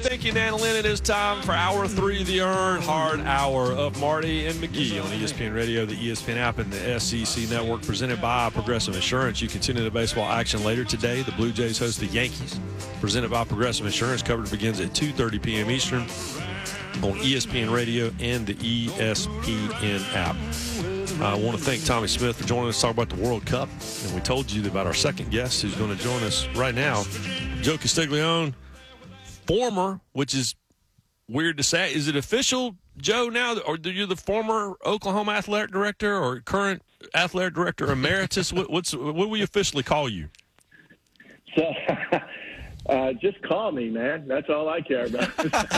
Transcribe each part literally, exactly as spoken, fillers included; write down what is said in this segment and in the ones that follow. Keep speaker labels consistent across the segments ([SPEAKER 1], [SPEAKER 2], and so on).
[SPEAKER 1] Thank you, Nanolin. It is time for hour three of the Earned Hard Hour of Marty and McGee on E S P N Radio, the E S P N app, and the S E C Network, presented by Progressive Insurance. You continue the baseball action later today. The Blue Jays host the Yankees, presented by Progressive Insurance. Coverage begins at two thirty p.m. Eastern on E S P N Radio and the E S P N app. I want to thank Tommy Smith for joining us to talk about the World Cup. And we told you about our second guest who's going to join us right now, Joe Castiglione. Former, which is weird to say. Is it official, Joe, now, or are you the former Oklahoma athletic director or current athletic director emeritus? what, what's what do we officially call you?
[SPEAKER 2] So, uh, just call me, man. That's all I care about.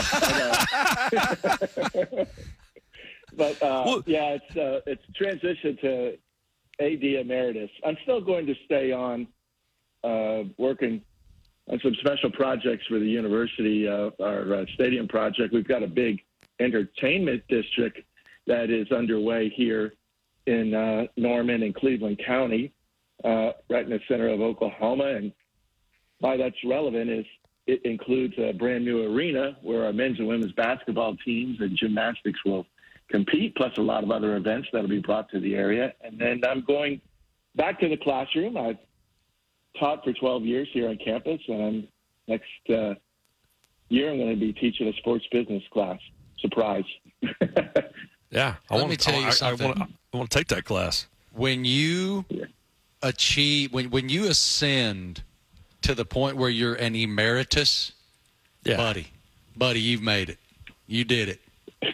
[SPEAKER 2] But uh, well, yeah, it's uh, it's transition to A D emeritus. I'm still going to stay on uh, working on some special projects for the university, uh, our uh, stadium project. We've got a big entertainment district that is underway here in uh, Norman and Cleveland County, uh, right in the center of Oklahoma. And why that's relevant is it includes a brand new arena where our men's and women's basketball teams and gymnastics will compete, plus a lot of other events that will be brought to the area. And then I'm going back to the classroom. I've taught for twelve years here on campus, and next uh, year I'm going to be teaching a sports business class. Surprise.
[SPEAKER 1] Yeah. I
[SPEAKER 3] Let
[SPEAKER 1] want
[SPEAKER 3] me
[SPEAKER 1] to,
[SPEAKER 3] tell you
[SPEAKER 1] I,
[SPEAKER 3] something.
[SPEAKER 1] I, want to, I want to take that class.
[SPEAKER 3] When you
[SPEAKER 2] Yeah.
[SPEAKER 3] achieve, when, when you ascend to the point where you're an emeritus,
[SPEAKER 1] Yeah.
[SPEAKER 3] buddy, buddy, you've made it. You did it.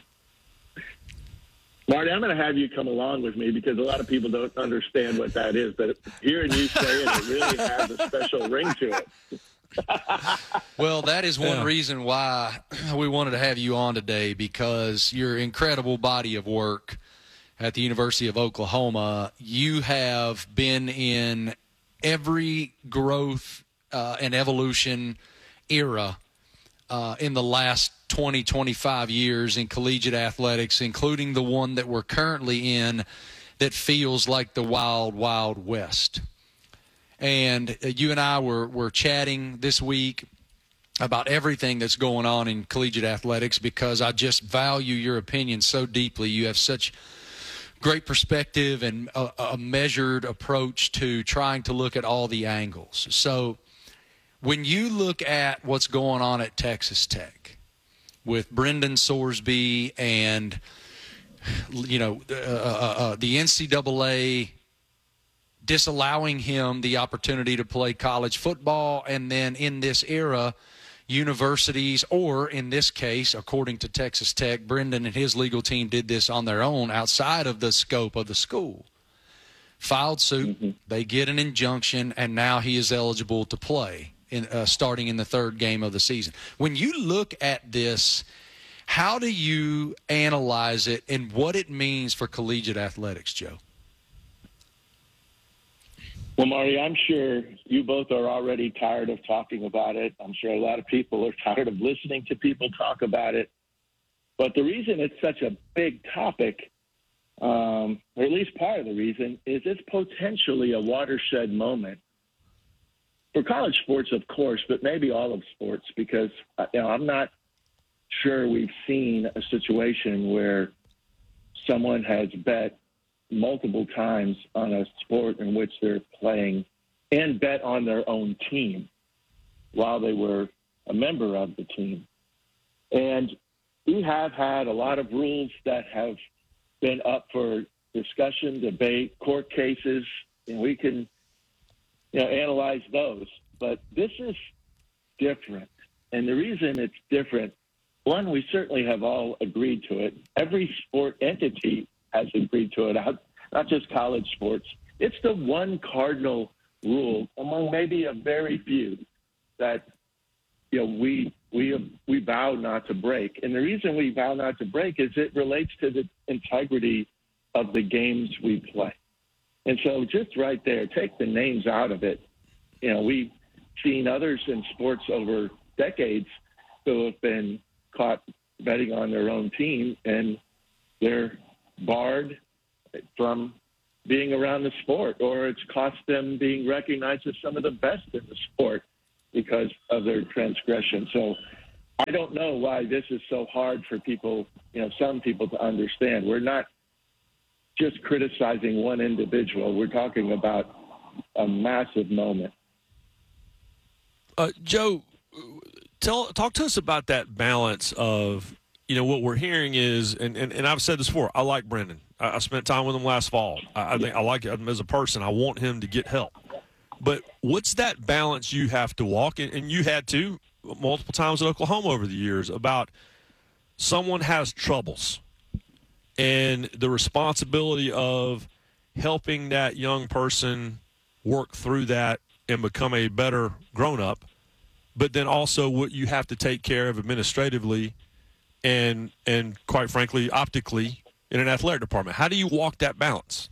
[SPEAKER 2] Marty, I'm going to have you come along with me because a lot of people don't understand what that is. But hearing you say it, it really has a special ring to it.
[SPEAKER 3] Well, that is one
[SPEAKER 1] Yeah.
[SPEAKER 3] reason why we wanted to have you on today, because your incredible body of work at the University of Oklahoma, you have been in every growth uh, and evolution era uh, in the last twenty, twenty-five years in collegiate athletics, including the one that we're currently in that feels like the wild, wild west. And you and I were, were chatting this week about everything that's going on in collegiate athletics, because I just value your opinion so deeply. You have such great perspective and a, a measured approach to trying to look at all the angles. So when you look at what's going on at Texas Tech with Brendan Sorsby and, you know, uh, uh, uh, the N C double A disallowing him the opportunity to play college football, and then in this era, universities, or in this case, according to Texas Tech, Brendan and his legal team did this on their own outside of the scope of the school. Filed suit, mm-hmm. They get an injunction, and now he is eligible to play in, uh, starting in the third game of the season. When you look at this, how do you analyze it and what it means for collegiate athletics, Joe?
[SPEAKER 2] Well, Marty, I'm sure you both are already tired of talking about it. I'm sure a lot of people are tired of listening to people talk about it. But the reason it's such a big topic, um, or at least part of the reason, is it's potentially a watershed moment for college sports, of course, but maybe all of sports, because uh, you know, I'm not sure we've seen a situation where someone has bet multiple times on a sport in which they're playing and bet on their own team while they were a member of the team. And we have had a lot of rules that have been up for discussion, debate, court cases, and we can, you know, analyze those. But this is different. And the reason it's different, one, we certainly have all agreed to it. Every sport entity has agreed to it, not just college sports. It's the one cardinal rule among maybe a very few that, you know, we we we vow not to break. And the reason we vow not to break is it relates to the integrity of the games we play. And so just right there, take the names out of it. You know, we've seen others in sports over decades who have been caught betting on their own team, and they're barred from being around the sport, or it's cost them being recognized as some of the best in the sport because of their transgression. So I don't know why this is so hard for people, you know, some people to understand. We're not just criticizing one individual. We're talking about a massive moment.
[SPEAKER 1] Uh, Joe, tell talk to us about that balance of, you know, what we're hearing is, and, and, and I've said this before, I like Brendan. I, I spent time with him last fall. I, I think I like him as a person. I want him to get help. But what's that balance you have to walk, and, and you had to multiple times at Oklahoma over the years, about someone has troubles and the responsibility of helping that young person work through that and become a better grown-up, but then also what you have to take care of administratively and, and quite frankly, optically in an athletic department. How do you walk that balance?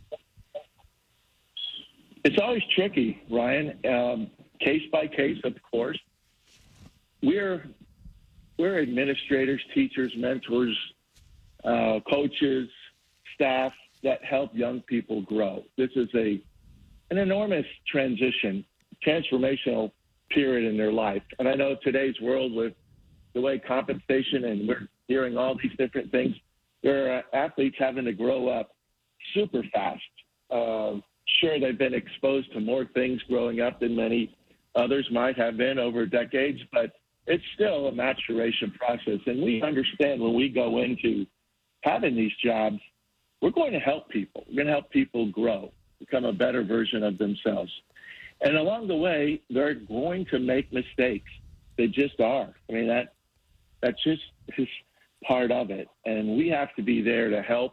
[SPEAKER 2] It's always tricky, Ryan. Um, case by case, of course. We're we're administrators, teachers, mentors, uh, coaches, staff that help young people grow. This is a an enormous transition, transformational period in their life. And I know today's world, with the way compensation, and we're hearing all these different things, there are athletes having to grow up super fast. Uh, sure, they've been exposed to more things growing up than many others might have been over decades, but it's still a maturation process. And we understand when we go into having these jobs, we're going to help people. We're going to help people grow, become a better version of themselves. And along the way, they're going to make mistakes. They just are. I mean, that that's just, just part of it. And we have to be there to help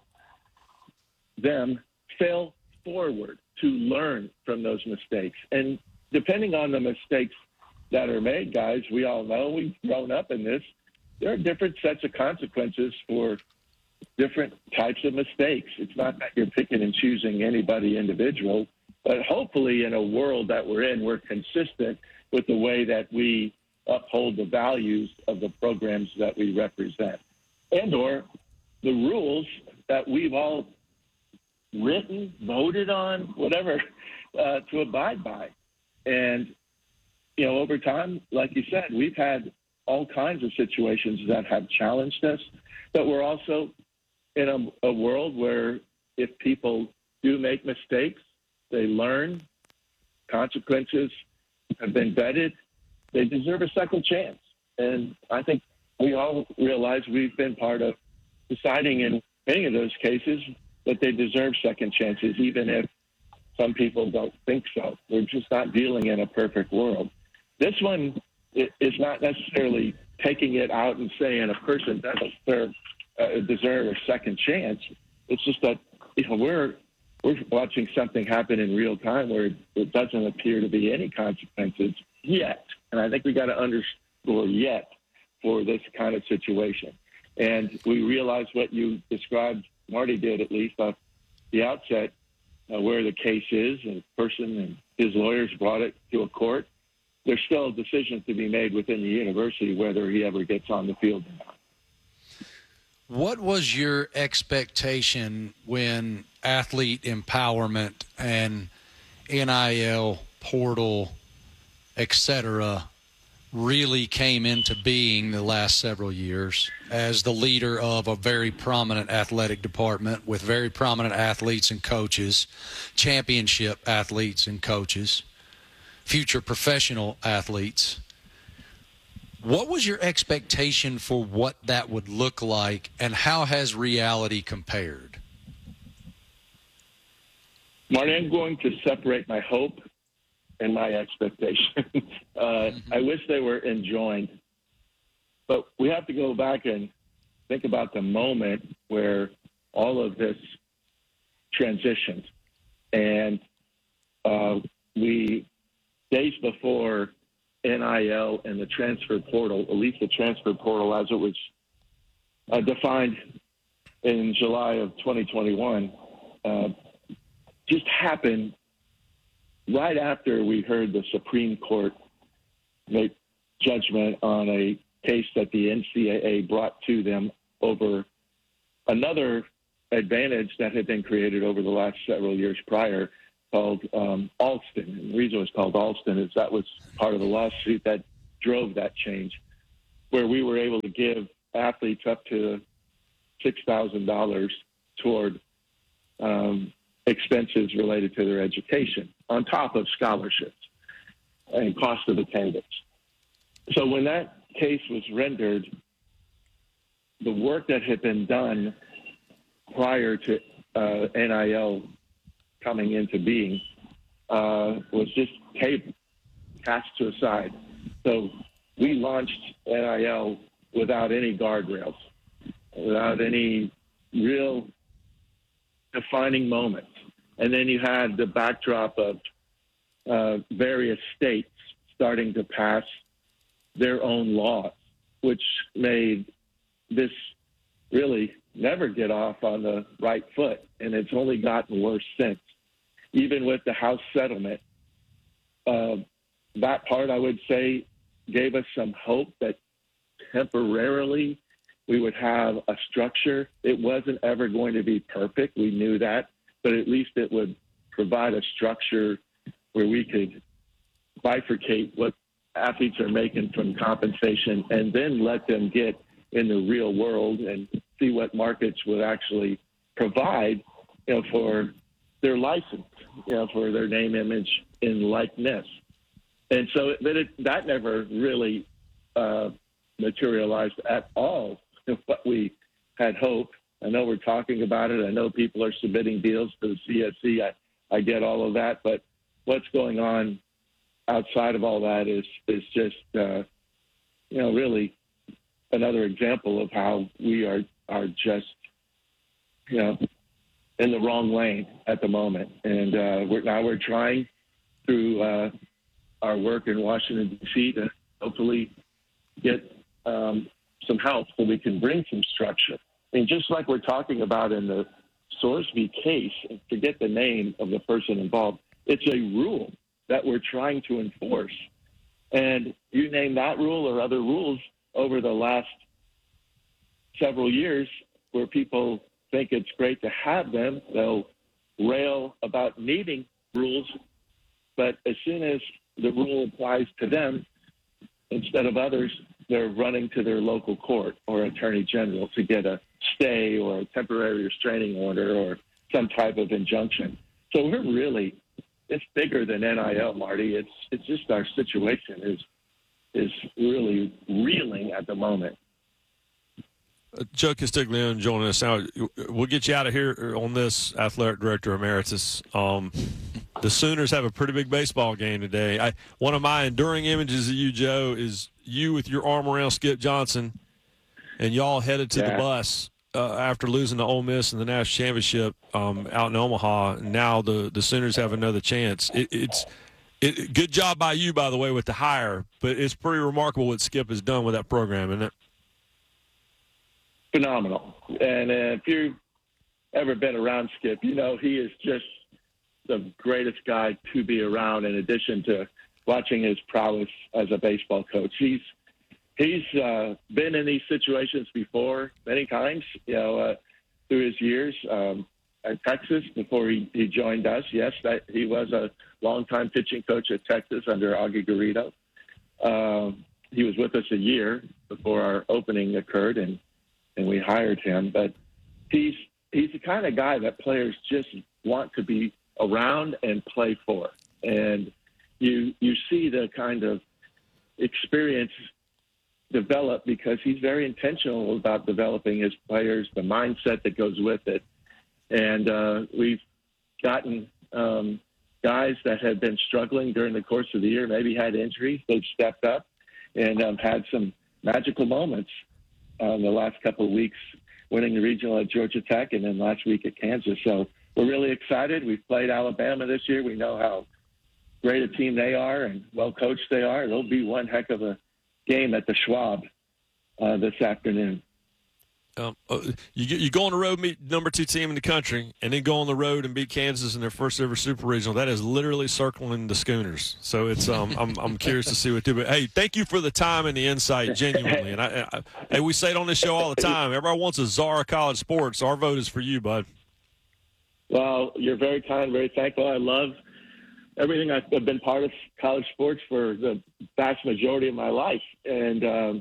[SPEAKER 2] them fail forward, to learn from those mistakes. And depending on the mistakes that are made, guys, we all know, we've grown up in this, there are different sets of consequences for different types of mistakes. It's not that you're picking and choosing anybody individual, but hopefully in a world that we're in, we're consistent with the way that we uphold the values of the programs that we represent, and or the rules that we've all written, voted on, whatever, uh, to abide by. And, you know, over time, like you said, we've had all kinds of situations that have challenged us, but we're also in a, a world where if people do make mistakes, they learn, consequences have been vetted, they deserve a second chance. And I think we all realize we've been part of deciding in many of those cases that they deserve second chances, even if some people don't think so. We're just not dealing in a perfect world. This one is not necessarily taking it out and saying a person doesn't deserve, uh, deserve a second chance. It's just that, you know, we're we're watching something happen in real time where it doesn't appear to be any consequences yet. And I think we got to underscore yet for this kind of situation. And we realize what you described, Marty did at least at the outset, uh, where the case is, and the person and his lawyers brought it to a court. There's still decisions to be made within the university whether he ever gets on the field or not.
[SPEAKER 3] What was your expectation when athlete empowerment and N I L portal, et cetera, really came into being the last several years as the leader of a very prominent athletic department with very prominent athletes and coaches, championship athletes and coaches, future professional athletes? What was your expectation for what that would look like, and how has reality compared?
[SPEAKER 2] Marty, I'm going to separate my hope and my expectation. uh, mm-hmm. I wish they were enjoined. But we have to go back and think about the moment where all of this transitioned. And uh, we, days before N I L and the transfer portal, at least the transfer portal as it was uh, defined in July of twenty twenty-one, uh, just happened right after we heard the Supreme Court make judgment on a case that the N C double A brought to them over another advantage that had been created over the last several years prior, called um, Alston. And the reason it was called Alston is that was part of the lawsuit that drove that change. where we were able to give athletes up to six thousand dollars toward um, expenses related to their education on top of scholarships and cost of attendance. So when that case was rendered, the work that had been done prior to uh, N I L coming into being uh, was just tabled, cast to the side. So we launched N I L without any guardrails, without any real defining moments. And then you had the backdrop of uh, various states starting to pass their own laws, which made this really never get off on the right foot. And it's only gotten worse since. Even with the House settlement, uh, that part, I would say, gave us some hope that temporarily we would have a structure. It wasn't ever going to be perfect. We knew that, but at least it would provide a structure where we could bifurcate what athletes are making from compensation and then let them get in the real world and see what markets would actually provide, you know, for their license, you know, for their name, image, and likeness. And so that, it, that never really uh, materialized at all what we had hoped. I know we're talking about it. I know people are submitting deals to the C S C. I, I get all of that. But what's going on outside of all that is, is just, uh, you know, really another example of how we are, are just, you know, in the wrong lane at the moment. And uh, we're, now we're trying through uh, our work in Washington, D C to hopefully get um, some help so we can bring some structure. I mean, just like we're talking about in the Sorsby case, and forget the name of the person involved, it's a rule that we're trying to enforce. And you name that rule or other rules over the last several years where people think it's great to have them, they'll rail about needing rules, but as soon as the rule applies to them, instead of others, they're running to their local court or attorney general to get a stay or a temporary restraining order or some type of injunction. So we're really, it's bigger than N I L, Marty. It's it's just our situation is is really reeling at the moment.
[SPEAKER 1] Uh, Joe Castiglione joining us now. We'll get you out of here on this, Athletic Director Emeritus. Um, the Sooners have a pretty big baseball game today. I, one of my enduring images of you, Joe, is you with your arm around Skip Johnson, and y'all headed to yeah. the bus uh, after losing to Ole Miss in the national championship um, out in Omaha. Now the, the Sooners have another chance. It, it's it, good job by you, by the way, with the hire, but it's pretty remarkable what Skip has done with that program, isn't it?
[SPEAKER 2] Phenomenal. And uh, if you've ever been around Skip, you know he is just the greatest guy to be around, in addition to watching his prowess as a baseball coach. He's he's uh, been in these situations before many times, you know, uh, through his years um, at Texas before he, he joined us. Yes, that, he was a longtime pitching coach at Texas under Augie Garrido. Um, he was with us a year before our opening occurred, and, and we hired him. But he's he's the kind of guy that players just want to be around and play for. And you you see the kind of experience develop because he's very intentional about developing his players, the mindset that goes with it. And uh, we've gotten um, guys that have been struggling during the course of the year, maybe had injuries. They've stepped up and um, had some magical moments um, the last couple of weeks, winning the regional at Georgia Tech and then last week at Kansas. So we're really excited. We've played Alabama this year. We know how great a team they are and well coached they are. It'll be one heck of a game at the Schwab uh, this afternoon.
[SPEAKER 1] Um, uh, you you go on the road, meet number two team in the country, and then go on the road and beat Kansas in their first ever Super Regional. That is literally circling the Schooners. So it's um I'm I'm curious to see what they do. But hey, thank you for the time and the insight, genuinely. And I, I hey, we say it on this show all the time. Everybody wants a czar of college sports. Our vote is for you, bud.
[SPEAKER 2] Well, you're very kind, very thankful. I love everything. I've been part of college sports for the vast majority of my life, and um,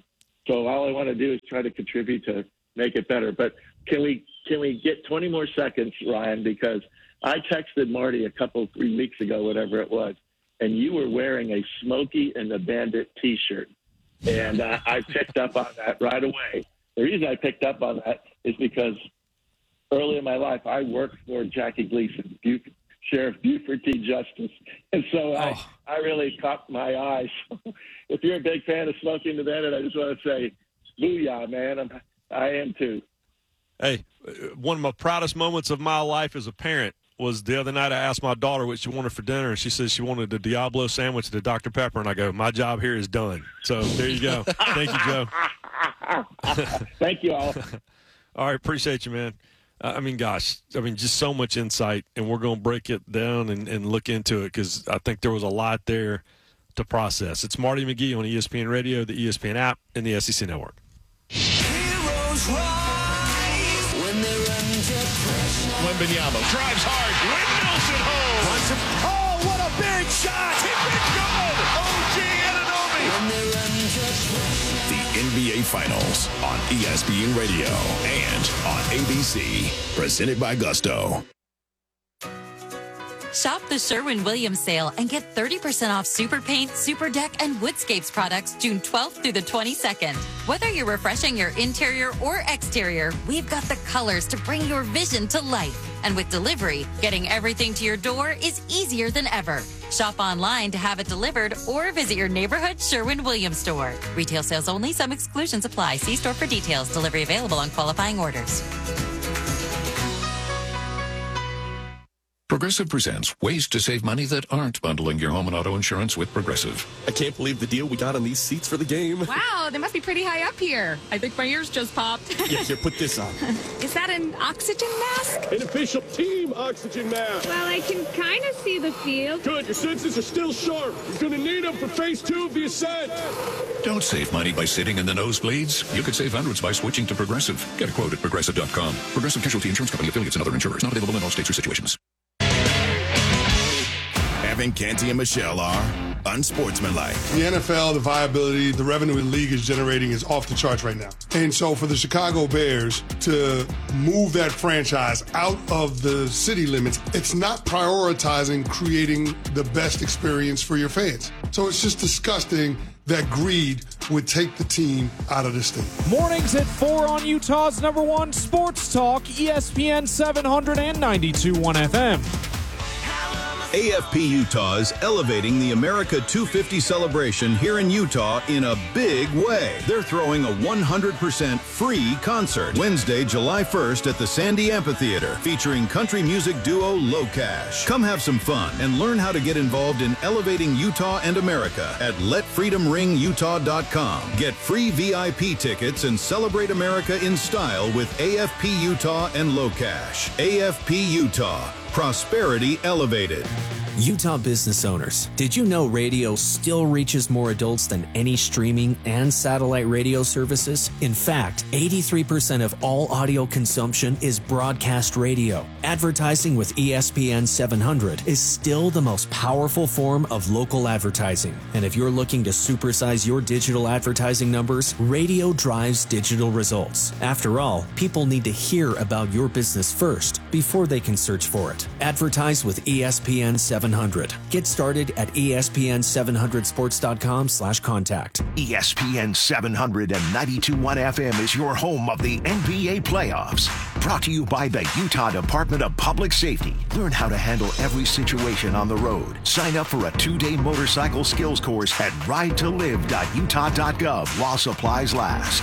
[SPEAKER 2] So all I want to do is try to contribute to make it better. But can we can we get twenty more seconds, Ryan? Because I texted Marty a couple, three weeks ago, whatever it was, and you were wearing a Smokey and the Bandit T-shirt. And uh, I picked up on that right away. The reason I picked up on that is because early in my life, I worked for Jackie Gleason, Buf- Sheriff Buford T. Justice. And so oh. I, I really caught my eye. So if you're a big fan of Smokey and the Bandit, I just want to say, booyah, man. I'm, I am too.
[SPEAKER 1] Hey, one of my proudest moments of my life as a parent was the other night I asked my daughter what she wanted for dinner, and she said she wanted the Diablo sandwich, the Doctor Pepper, and I go, my job here is done. So there you go. Thank you, Joe.
[SPEAKER 2] Thank you all.
[SPEAKER 1] All right, appreciate you, man. Uh, I mean, gosh, I mean, just so much insight, and we're going to break it down and, and look into it because I think there was a lot there to process. It's Marty McGee on E S P N Radio, the E S P N app, and the S E C Network.
[SPEAKER 4] Heroes rise when they're under pressure.
[SPEAKER 5] Wembanyama drives hard, windmills it home.
[SPEAKER 4] Wants him. Oh, what a big shot!
[SPEAKER 5] Tip it good. O G Anunoby.
[SPEAKER 4] When they're under pressure.
[SPEAKER 6] The N B A Finals on E S P N Radio and on A B C. Presented by Gusto.
[SPEAKER 7] Shop the Sherwin-Williams sale and get thirty percent off Super Paint, Super Deck, and Woodscapes products June twelfth through the twenty-second. Whether you're refreshing your interior or exterior, we've got the colors to bring your vision to life. And with delivery, getting everything to your door is easier than ever. Shop online to have it delivered or visit your neighborhood Sherwin-Williams store. Retail sales only. Some exclusions apply. See store for details. Delivery available on qualifying orders.
[SPEAKER 6] Progressive presents ways to save money that aren't bundling your home and auto insurance with Progressive.
[SPEAKER 8] I can't believe the deal we got on these seats for the game.
[SPEAKER 9] Wow, they must be pretty high up here. I think my ears just popped.
[SPEAKER 8] Yeah, here, put this on.
[SPEAKER 9] Is that an oxygen mask?
[SPEAKER 8] An official team oxygen mask.
[SPEAKER 9] Well, I can kind of see the field.
[SPEAKER 8] Good, your senses are still sharp. You're going to need them for phase two of the ascent.
[SPEAKER 6] Don't save money by sitting in the nosebleeds. You could save hundreds by switching to Progressive. Get a quote at Progressive dot com. Progressive Casualty Insurance Company, affiliates, and other insurers. Not available in all states or situations.
[SPEAKER 10] Evan Canty and Michelle are unsportsmanlike.
[SPEAKER 11] The N F L, the viability, the revenue the league is generating is off the charts right now. And so for the Chicago Bears to move that franchise out of the city limits, it's not prioritizing creating the best experience for your fans. So it's just disgusting that greed would take the team out of the state.
[SPEAKER 12] Mornings at four on Utah's number one sports talk, E S P N seven hundred and ninety-two point one F M.
[SPEAKER 13] A F P Utah is elevating the America two fifty celebration here in Utah in a big way. They're throwing a one hundred percent free concert Wednesday, July first at the Sandy Amphitheater, featuring country music duo Low Cash. Come have some fun and learn how to get involved in elevating Utah and America at let freedom ring utah dot com. Get free V I P tickets and celebrate America in style with A F P Utah and Low Cash. A F P Utah. Prosperity elevated.
[SPEAKER 14] Utah business owners, did you know radio still reaches more adults than any streaming and satellite radio services? In fact, eighty-three percent of all audio consumption is broadcast radio. Advertising with E S P N seven hundred is still the most powerful form of local advertising. And if you're looking to supersize your digital advertising numbers, radio drives digital results. After all, people need to hear about your business first before they can search for it. Advertise with E S P N seven hundred. Get started at E S P N seven hundred sports dot com slash contact.
[SPEAKER 15] E S P N seven hundred and ninety-two point one F M is your home of the N B A playoffs. Brought to you by the Utah Department of Public Safety. Learn how to handle every situation on the road. Sign up for a two-day motorcycle skills course at ride to live dot utah dot gov while supplies last.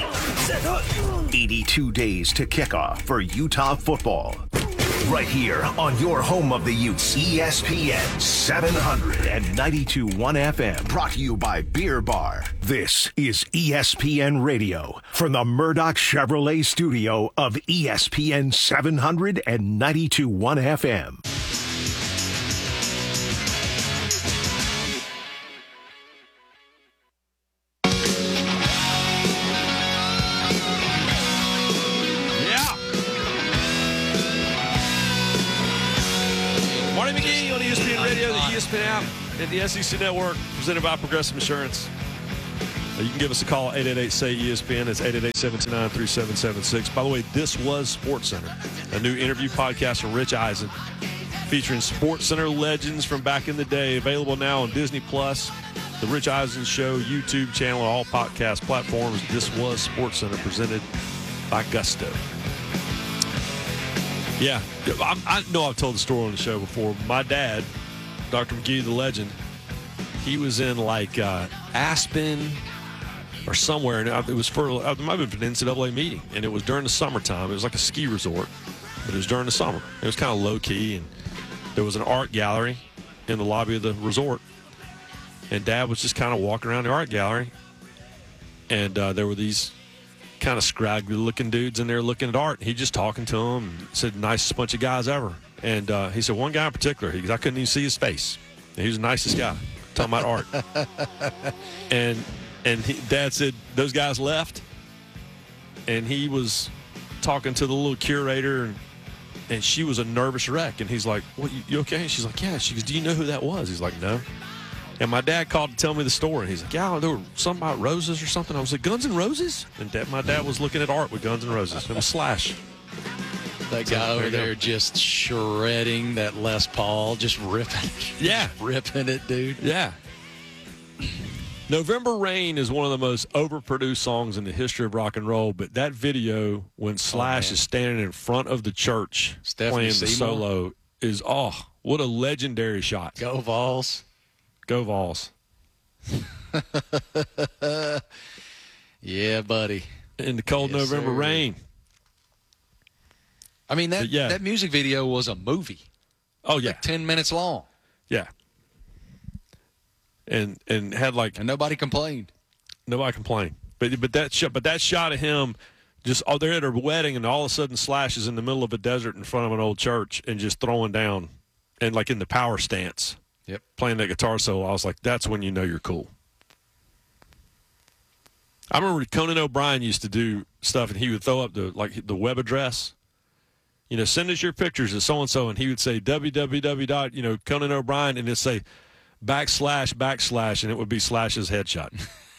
[SPEAKER 15] eighty-two days to kickoff for Utah football. Right here on your home of the Utes, E S P N seven hundred and ninety-two point one F M. Brought to you by Beer Bar. This is E S P N Radio from the Murdoch Chevrolet studio of E S P N seven hundred and ninety-two point one F M.
[SPEAKER 1] E S P N app and the S E C Network, presented by Progressive Insurance. Uh, you can give us a call, eight eight eight, S A Y, E S P N. It's eight eight eight, seven two nine, three seven seven six. By the way, this was SportsCenter, a new interview podcast from Rich Eisen featuring SportsCenter legends from back in the day. Available now on Disney Plus, the Rich Eisen Show YouTube channel, all podcast platforms. This was SportsCenter, presented by Gusto. Yeah, I, I know I've told the story on the show before. My dad, Doctor McGee, the legend, he was in like uh, Aspen or somewhere, and it was for, it might have been an N C double A meeting, and it was during the summertime. It was like a ski resort, but it was during the summer. It was kind of low-key, and there was an art gallery in the lobby of the resort, and Dad was just kind of walking around the art gallery, and uh, there were these kind of scraggly-looking dudes in there looking at art. He just talking to them, said, nicest bunch of guys ever. And uh, he said, one guy in particular, he, I couldn't even see his face. He was the nicest guy, talking about art. And and he, Dad said, those guys left, and he was talking to the little curator, and, and she was a nervous wreck. And he's like, what, you, you okay? And she's like, yeah. She goes, do you know who that was? He's like, no. And my dad called to tell me the story. And he's like, yeah, there were something about roses or something. I was like, Guns N' Roses? And dad, my dad was looking at art with Guns N' Roses. It was Slash.
[SPEAKER 3] That guy so, over there just shredding that Les Paul, just ripping it.
[SPEAKER 1] Yeah.
[SPEAKER 3] Just ripping it, dude.
[SPEAKER 1] Yeah. November Rain is one of the most overproduced songs in the history of rock and roll, but that video when Slash oh, is standing in front of the church Stephanie playing the Seymour. Solo is, oh, what a legendary shot.
[SPEAKER 3] Go Vols.
[SPEAKER 1] Go Vols.
[SPEAKER 3] Yeah, buddy.
[SPEAKER 1] In the cold yes, November sir. rain.
[SPEAKER 3] I mean, that yeah. that music video was a movie.
[SPEAKER 1] Oh, yeah.
[SPEAKER 3] Like ten minutes long.
[SPEAKER 1] Yeah. And and had like...
[SPEAKER 3] And nobody complained.
[SPEAKER 1] Nobody complained. But but that shot, but that shot of him, just, oh, they're at a wedding, and all of a sudden Slash is in the middle of a desert in front of an old church and just throwing down, and like in the power stance.
[SPEAKER 3] Yep.
[SPEAKER 1] Playing that guitar solo, I was like, that's when you know you're cool. I remember Conan O'Brien used to do stuff, and he would throw up the like the web address. You know, send us your pictures of so-and-so, and he would say www. You know, Conan O'Brien, and it'd say backslash, backslash, and it would be Slash's headshot.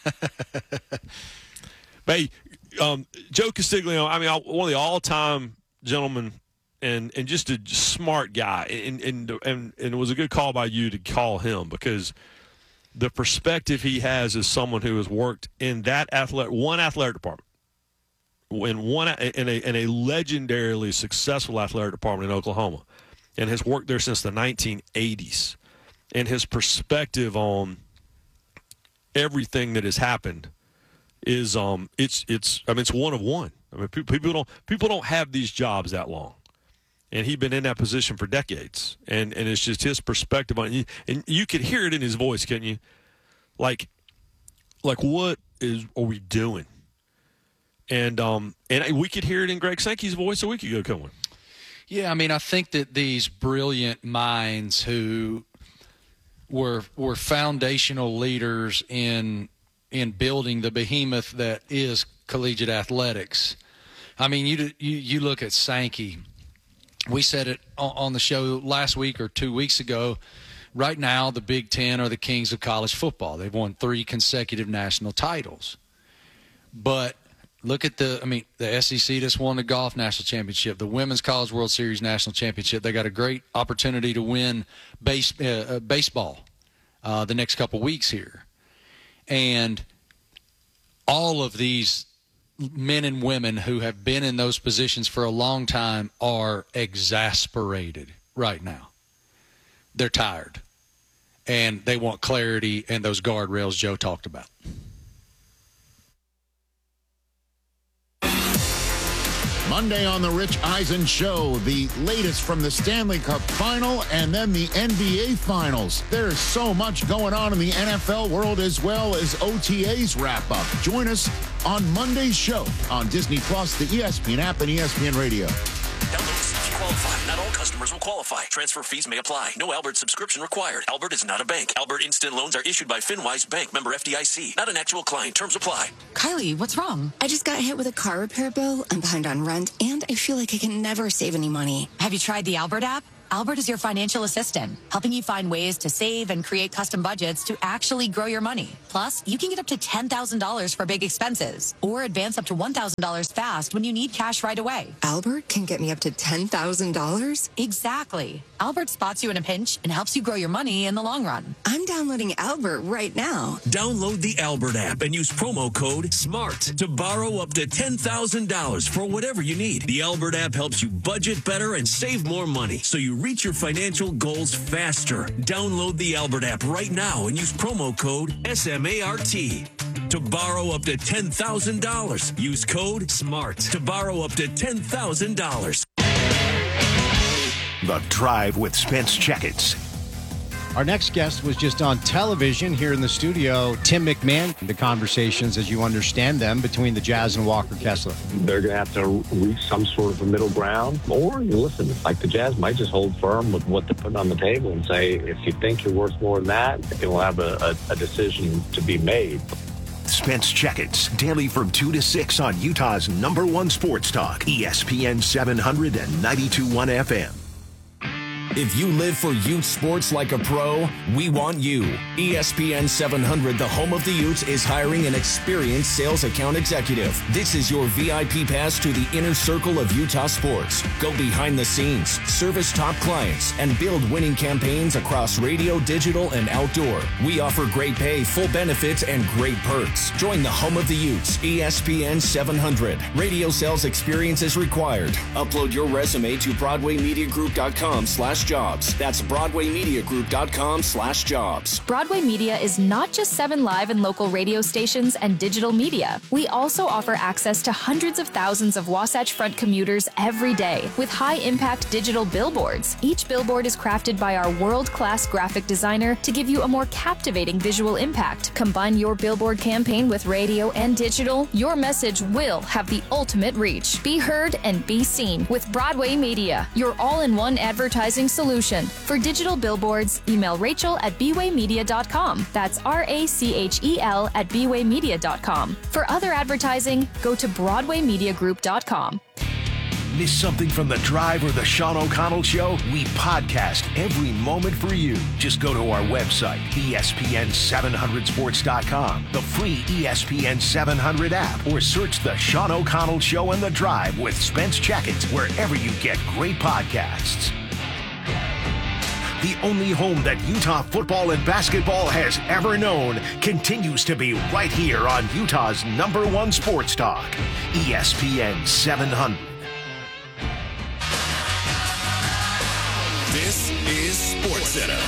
[SPEAKER 1] But hey, um, Joe Castiglione, I mean, one of the all-time gentlemen, and and just a smart guy, and and and, and it was a good call by you to call him, because the perspective he has as someone who has worked in that athletic one athletic department, in one in a in a legendarily successful athletic department in Oklahoma, and has worked there since the nineteen eighties, and his perspective on everything that has happened is um it's it's I mean it's one of one. I mean people don't people don't have these jobs that long. And he'd been in that position for decades. And and it's just his perspective on it. And you could hear it in his voice, couldn't you? Like, like what is are we doing? And um and we could hear it in Greg Sankey's voice a week ago, couldn't we?
[SPEAKER 3] Yeah, I mean, I think that these brilliant minds who were were foundational leaders in in building the behemoth that is collegiate athletics. I mean, you you, you look at Sankey. We said it on the show last week or two weeks ago. Right now, the Big Ten are the kings of college football. They've won three consecutive national titles. But look at the, I mean, the S E C just won the golf national championship, the Women's College World Series national championship. They got a great opportunity to win base, uh, baseball uh, the next couple weeks here. And all of these men and women who have been in those positions for a long time are exasperated right now. They're tired. And they want clarity and those guardrails Joe talked about.
[SPEAKER 16] Monday on the Rich Eisen Show, the latest from the Stanley Cup Final and then the N B A Finals. There's so much going on in the N F L world as well as O T As wrap up. Join us on Monday's show on Disney Plus, the E S P N app, and E S P N Radio.
[SPEAKER 17] Download if you qualify. Not all customers will qualify. Transfer fees may apply. No Albert subscription required. Albert is not a bank. Albert Instant Loans are issued by FinWise Bank, member F D I C. Not an actual client. Terms apply.
[SPEAKER 18] Kylie, what's wrong? I just got hit with a car repair bill. I'm behind on rent, and I feel like I can never save any money.
[SPEAKER 19] Have you tried the Albert app?
[SPEAKER 18] Albert is your financial assistant, helping you find ways to save and create custom budgets to actually grow your money. Plus, you can get up to ten thousand dollars for big expenses or advance up to one thousand dollars fast when you need cash right away.
[SPEAKER 19] Albert can get me up to ten thousand dollars?
[SPEAKER 18] Exactly. Albert spots you in a pinch and helps you grow your money in the long run.
[SPEAKER 19] I'm downloading Albert right now.
[SPEAKER 17] Download the Albert app and use promo code SMART to borrow up to ten thousand dollars for whatever you need. The Albert app helps you budget better and save more money so you reach your financial goals faster. Download the Albert app right now and use promo code SMART to borrow up to ten thousand dollars. Use code SMART to borrow up to ten thousand dollars.
[SPEAKER 15] The Drive with Spence Checketts.
[SPEAKER 20] Our next guest was just on television here in the studio, Tim McMahon. The conversations, as you understand them, between the Jazz and Walker Kessler.
[SPEAKER 21] They're going to have to reach some sort of a middle ground. Or, you listen, like the Jazz might just hold firm with what they're putting on the table and say, if you think you're worth more than that, you'll have a, a, a decision to be made.
[SPEAKER 15] Spence Checketts, daily from two to six on Utah's number one sports talk, E S P N seven hundred and ninety-two point one F M.
[SPEAKER 22] If you live for Ute sports like a pro, we want you. E S P N seven hundred, the home of the Utes, is hiring an experienced sales account executive. This is your V I P pass to the inner circle of Utah sports. Go behind the scenes, service top clients, and build winning campaigns across radio, digital, and outdoor. We offer great pay, full benefits, and great perks. Join the home of the Utes, E S P N seven hundred. Radio sales experience is required. Upload your resume to broadway media group dot com slash jobs. That's broadway media group dot com slash jobs.
[SPEAKER 23] Broadway Media is not just seven live and local radio stations and digital media. We also offer access to hundreds of thousands of Wasatch Front commuters every day with high-impact digital billboards. Each billboard is crafted by our world-class graphic designer to give you a more captivating visual impact. Combine your billboard campaign with radio and digital, your message will have the ultimate reach. Be heard and be seen with Broadway Media, your all-in-one advertising solution. For digital billboards, email Rachel at b way media dot com. That's R A C H E L at b way media dot com. For other advertising, go to broadway media group dot com.
[SPEAKER 15] Miss something from The Drive or The Sean O'Connell Show? We podcast every moment for you. Just go to our website, E S P N seven hundred sports dot com, the free E S P N seven hundred app, or search The Sean O'Connell Show and The Drive with Spence Checketts wherever you get great podcasts. The only home that Utah football and basketball has ever known continues to be right here on Utah's number one sports talk, E S P N seven hundred.
[SPEAKER 10] This is SportsCenter.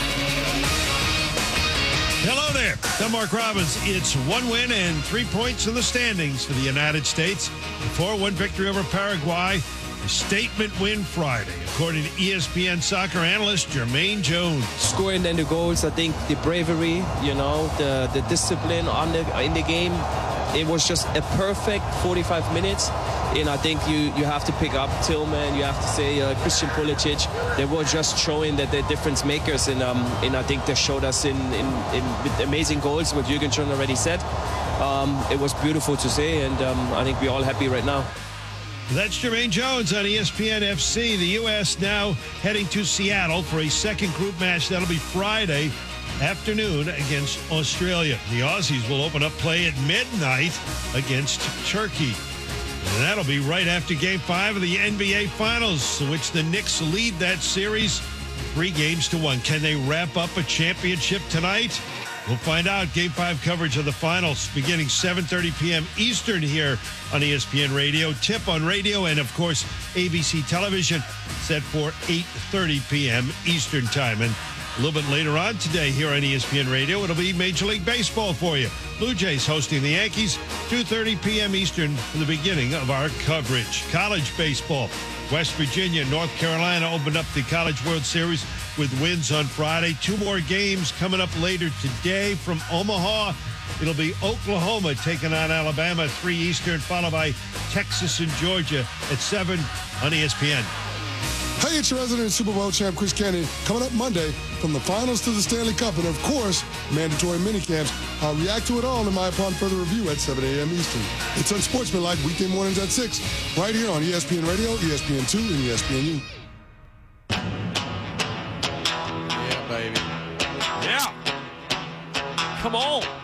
[SPEAKER 24] Hello there. I'm Mark Robbins. It's one win and three points in the standings for the United States. The four one victory over Paraguay. A statement win Friday, according to E S P N soccer analyst Jermaine Jones.
[SPEAKER 25] Scoring then the goals, I think the bravery, you know, the, the discipline on the, in the game, it was just a perfect forty-five minutes. And I think you, you have to pick up Tillman, you have to say uh, Christian Pulisic. They were just showing that they're difference makers, and um, and I think they showed us in, in, in with amazing goals, what Jürgen Schon already said. Um, it was beautiful to see, and um, I think we're all happy right now.
[SPEAKER 24] That's Jermaine Jones on E S P N F C. The U S now heading to Seattle for a second group match. That'll be Friday afternoon against Australia. The Aussies will open up play at midnight against Turkey. And that'll be right after Game five of the N B A Finals, in which the Knicks lead that series three games to one. Can they wrap up a championship tonight? We'll find out. Game five coverage of the finals beginning seven thirty p.m. Eastern here on E S P N Radio. Tip on radio and, of course, A B C Television set for eight thirty p.m. Eastern Time. And a little bit later on today here on E S P N Radio, it'll be Major League Baseball for you. Blue Jays hosting the Yankees, two thirty p.m. Eastern for the beginning of our coverage. College baseball. West Virginia, North Carolina opened up the College World Series with wins on Friday. Two more games coming up later today from Omaha. It'll be Oklahoma taking on Alabama, three Eastern, followed by Texas and Georgia at seven on E S P N.
[SPEAKER 11] Hey, it's your resident Super Bowl champ, Chris Cannon. Coming up Monday, from the finals to the Stanley Cup, and of course, mandatory minicamps. I'll react to it all in my Upon Further Review at seven a.m. Eastern. It's Unsportsmanlike, weekday mornings at six, right here on E S P N Radio, E S P N two, and E S P N U.
[SPEAKER 1] baby. Yeah. Come on.